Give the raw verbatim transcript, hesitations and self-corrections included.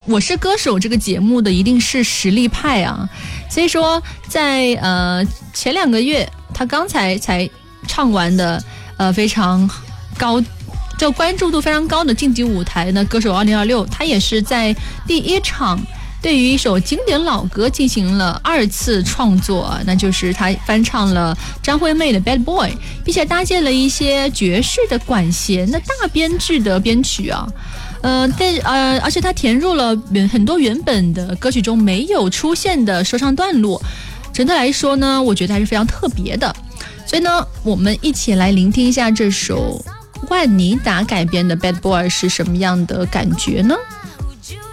我是歌手这个节目的一定是实力派啊，所以说在呃前两个月他刚才才唱完的呃非常高就关注度非常高的晋级舞台呢，歌手二零二六，他也是在第一场对于一首经典老歌进行了二次创作，那就是他翻唱了张惠妹的 Bad Boy， 并且搭建了一些爵士的管弦的大编制的编曲啊。呃，但呃，而且他填入了很多原本的歌曲中没有出现的说唱段落，整体来说呢，我觉得还是非常特别的。所以呢，我们一起来聆听一下这首万妮达改编的 Bad Boy 是什么样的感觉呢？